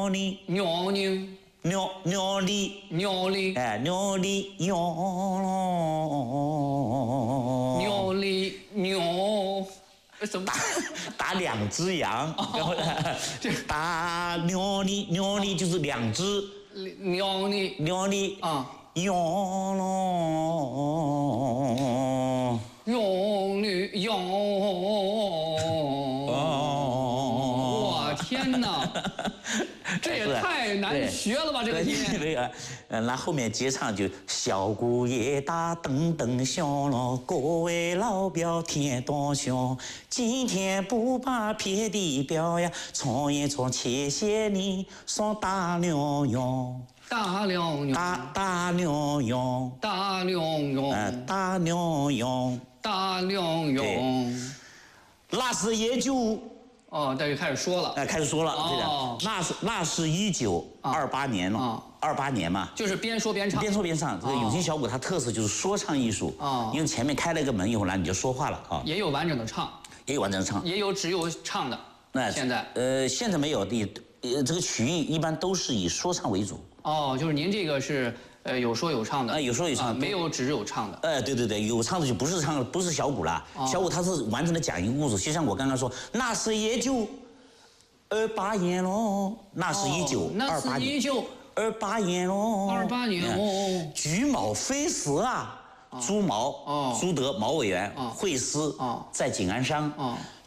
里， 鸟呢？ 鸟里， 鸟里， 哎，鸟里鸟， 鸟里鸟，什么？ 打两只羊，然后打鸟里就是两只， 鸟呢？ 鸟里啊， 羊咯， 鸟呢？鸟。我天哪！这也太难学了吧！这个题。 这个，那后面接唱就小鼓也打，噔噔响了，各位老表听多响，今天不把别的表呀，唱一唱，谢谢你说大牛羊， 大牛羊， 大牛羊， 大牛羊， 大牛羊， 大牛羊。 那是也就。 哦，这就开始说了。 哎，开始说了， 哦， 那是1928年了，28年嘛， 就是边说边唱， 边说边唱。这个永庆小鼓它特色就是说唱艺术啊，因为前面开了一个门以后呢，你就说话了啊。 也有完整的唱， 也有完整的唱， 也有只有唱的。 那现在现在没有的，这个曲艺一般都是以说唱为主。 哦，就是您这个是有说有唱的， 有说有唱， 没有只有唱的。 对，有唱的就不是唱，不是小鼓了，小鼓它是完整的讲一个故事，就像我刚刚说，那是也就28年喽，那是1928年，28年喽 ，28年哦， 菊毛飞丝啊，朱毛，朱德毛委员会师在景安山